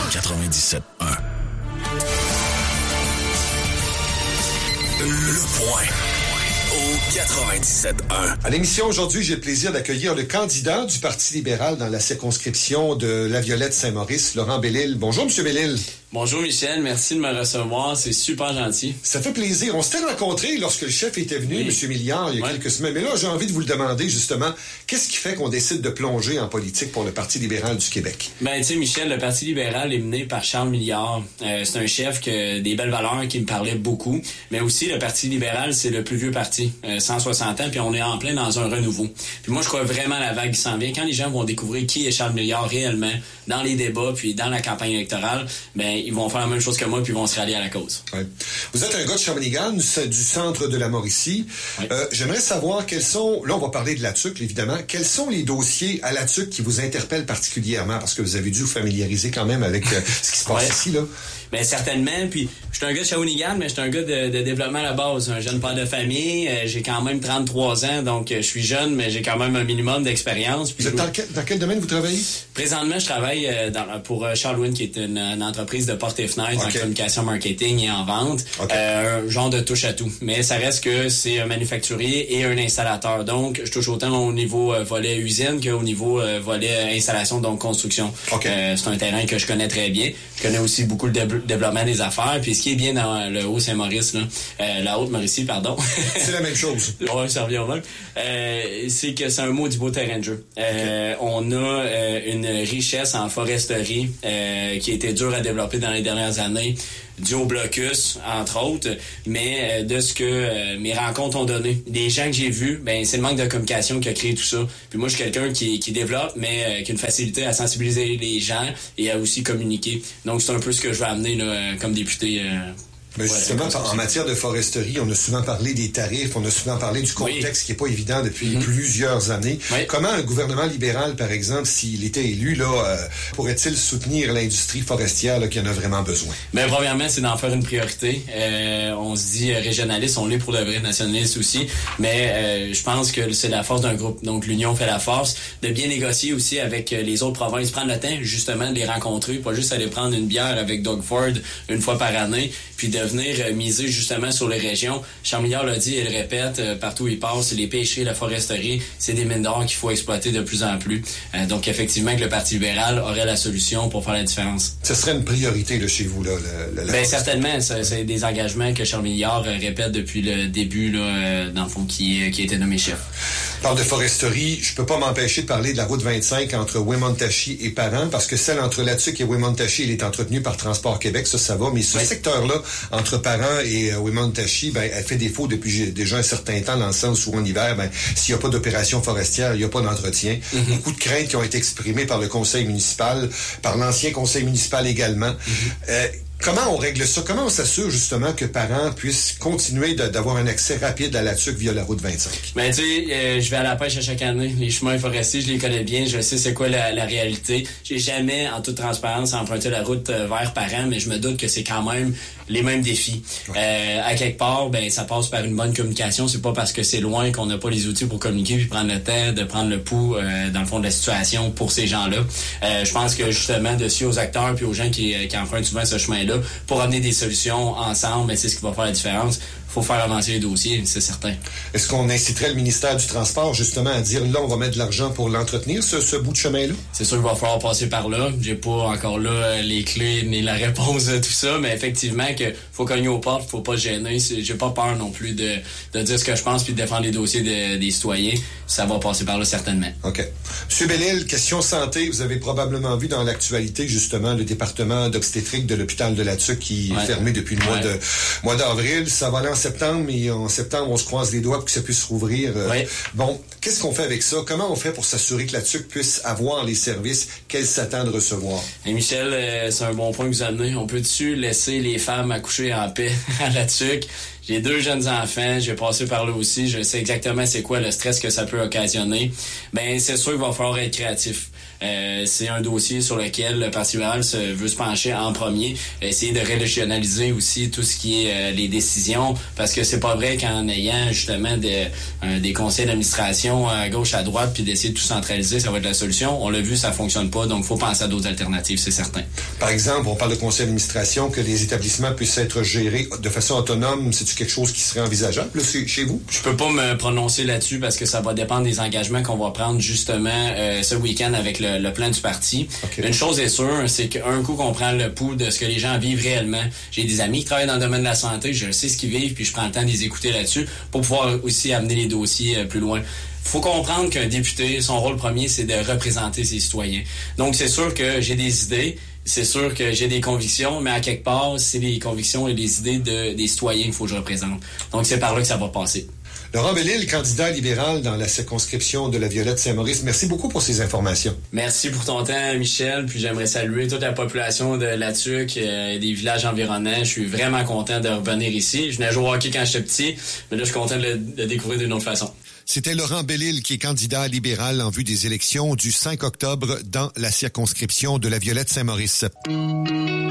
97.1. Le point au 97.1. À l'émission aujourd'hui, j'ai le plaisir d'accueillir le candidat du Parti libéral dans la circonscription de La Violette-Saint-Maurice, Laurent Bellil. Bonjour, M. Bellil. Bonjour Michel, merci de me recevoir, c'est super gentil. Ça fait plaisir. On s'était rencontrés lorsque le chef était venu, M. Milliard, il y a quelques semaines. Mais là, j'ai envie de vous le demander justement, qu'est-ce qui fait qu'on décide de plonger en politique pour le Parti libéral du Québec? Ben, tu sais, Michel, le Parti libéral est mené par Charles Milliard. C'est un chef qui a des belles valeurs qui me parlait beaucoup. Mais aussi, le Parti libéral, c'est le plus vieux parti, 160 ans, puis on est en plein dans un renouveau. Puis moi, je crois vraiment à la vague qui s'en vient. Quand les gens vont découvrir qui est Charles Milliard réellement, dans les débats, puis dans la campagne électorale, ben ils vont faire la même chose que moi, puis ils vont se rallier à la cause. Ouais. Vous êtes un gars de Shawinigan, du centre de la Mauricie. Ouais. J'aimerais savoir quels sont, là on va parler de la TUQ évidemment, quels sont les dossiers à la TUQ qui vous interpellent particulièrement, parce que vous avez dû vous familiariser quand même avec ce qui se passe ici, là. Ben certainement, puis je suis un gars de Shawinigan, mais je suis un gars de développement à la base, un jeune père de famille, j'ai quand même 33 ans, donc je suis jeune, mais j'ai quand même un minimum d'expérience. Vous êtes dans quel domaine vous travaillez? Présentement, je travaille pour Charles Wynn, qui est une entreprise de portes et fenêtres en communication marketing et en vente, un genre de touche à tout. Mais ça reste que c'est un manufacturier et un installateur, donc je touche autant au niveau volet usine qu'au niveau volet installation, donc construction. C'est un terrain que je connais très bien. Je connais aussi beaucoup le développement des affaires. Puis ce qui est bien dans le Haut-Saint-Maurice, là, la Haute-Mauricie, pardon. C'est la même chose. Ouais, ça revient au même. C'est que c'est un maudit beau terrain de jeu. On a une richesse en foresterie qui a été dure à développer dans les dernières années, dû au blocus, entre autres, mais de ce que mes rencontres ont donné. Les gens que j'ai vus, ben c'est le manque de communication qui a créé tout ça. Puis moi, je suis quelqu'un qui développe, mais qui a une facilité à sensibiliser les gens et à aussi communiquer. Donc, c'est un peu ce que je vais amener là, comme député. Mais justement, en matière de foresterie, on a souvent parlé des tarifs, on a souvent parlé du contexte qui n'est pas évident depuis plusieurs années. Comment un gouvernement libéral, par exemple, s'il était élu, là, pourrait-il soutenir l'industrie forestière là, qui en a vraiment besoin? Ben, premièrement, c'est d'en faire une priorité. On se dit régionaliste, on l'est pour le vrai, nationaliste aussi, mais je pense que c'est la force d'un groupe. Donc, l'union fait la force. De bien négocier aussi avec les autres provinces, prendre le temps, justement, de les rencontrer, pas juste aller prendre une bière avec Doug Ford une fois par année, puis de venir miser justement sur les régions. Charles Milliard l'a dit et le répète, partout où il passe, les pêcheries, la foresterie, c'est des mines d'or qu'il faut exploiter de plus en plus. Donc effectivement que le Parti libéral aurait la solution pour faire la différence. Ce serait une priorité là, chez vous, là? Ben certainement, c'est des engagements que Charles Milliard répète depuis le début, là, dans le fond, qui a été nommé chef. Parle de foresterie, je peux pas m'empêcher de parler de la route 25 entre Wemontachie et Parent, parce que celle entre La TUQ et Wemontachie, elle est entretenue par Transport Québec, ça va, mais ce secteur-là, entre Parent et Wemontachie, ben, elle fait défaut depuis déjà un certain temps, dans le sens où en hiver, ben, s'il n'y a pas d'opération forestière, il n'y a pas d'entretien. Beaucoup de craintes qui ont été exprimées par le conseil municipal, par l'ancien conseil municipal également. Comment on règle ça? Comment on s'assure justement que Parent puisse continuer d'avoir un accès rapide à la TUQ via la route 25? Ben tu sais, je vais à la pêche à chaque année. Les chemins forestiers, je les connais bien. Je sais c'est quoi la réalité. J'ai jamais, en toute transparence, emprunté la route vers Parent, mais je me doute que c'est quand même les mêmes défis. À quelque part, ben ça passe par une bonne communication. C'est pas parce que c'est loin qu'on n'a pas les outils pour communiquer puis prendre le temps de prendre le pouls dans le fond de la situation pour ces gens-là. Je pense que justement de suivre aux acteurs puis aux gens qui empruntent souvent ce chemin-là pour amener des solutions ensemble, ben, c'est ce qui va faire la différence. Faut faire avancer les dossiers, c'est certain. Est-ce qu'on inciterait le ministère du Transport justement à dire là, on va mettre de l'argent pour l'entretenir, ce bout de chemin-là? C'est sûr qu'il va falloir passer par là. J'ai pas encore là les clés ni la réponse de tout ça, mais effectivement que faut cogner aux portes, faut pas se gêner. J'ai pas peur non plus de dire ce que je pense puis de défendre les dossiers des citoyens. Ça va passer par là certainement. OK. Monsieur Bellil, question santé. Vous avez probablement vu dans l'actualité justement le département d'obstétrique de l'hôpital de la TUQ qui est fermé depuis le mois d'avril. Ça va aller en septembre, mais en septembre, on se croise les doigts pour que ça puisse rouvrir. Bon, qu'est-ce qu'on fait avec ça? Comment on fait pour s'assurer que la TUQ puisse avoir les services qu'elle s'attend de recevoir? Et Michel, c'est un bon point que vous amenez. On peut-tu laisser les femmes accoucher en paix à la TUQ? J'ai 2 jeunes enfants, j'ai passé par là aussi, je sais exactement c'est quoi le stress que ça peut occasionner. Ben c'est sûr qu'il va falloir être créatif. c'est un dossier sur lequel le Parti libéral veut se pencher en premier, essayer de régionaliser aussi tout ce qui est les décisions, parce que c'est pas vrai qu'en ayant justement des conseils d'administration à gauche, à droite, puis d'essayer de tout centraliser, ça va être la solution. On l'a vu, ça fonctionne pas, donc faut penser à d'autres alternatives, c'est certain. Par exemple, on parle de conseil d'administration, que les établissements puissent être gérés de façon autonome. C'est-tu quelque chose qui serait envisageable là, chez vous? Je peux pas me prononcer là-dessus parce que ça va dépendre des engagements qu'on va prendre justement ce week-end avec le plan du parti. Okay. Une chose est sûre, c'est qu'un coup qu'on prend le pouls de ce que les gens vivent réellement. J'ai des amis qui travaillent dans le domaine de la santé, je sais ce qu'ils vivent, puis je prends le temps de les écouter là-dessus pour pouvoir aussi amener les dossiers plus loin. Faut comprendre qu'un député, son rôle premier, c'est de représenter ses citoyens. Donc, c'est sûr que j'ai des idées, c'est sûr que j'ai des convictions, mais à quelque part, c'est les convictions et les idées des citoyens qu'il faut que je représente. Donc, c'est par là que ça va passer. Laurent Bellil, candidat libéral dans la circonscription de la Violette-Saint-Maurice, merci beaucoup pour ces informations. Merci pour ton temps, Michel. Puis j'aimerais saluer toute la population de La Tuque et des villages environnants. Je suis vraiment content de revenir ici. Je venais jouer au hockey quand j'étais petit, mais là, je suis content de le découvrir d'une autre façon. C'était Laurent Bellil, qui est candidat libéral en vue des élections du 5 octobre dans la circonscription de la Violette-Saint-Maurice.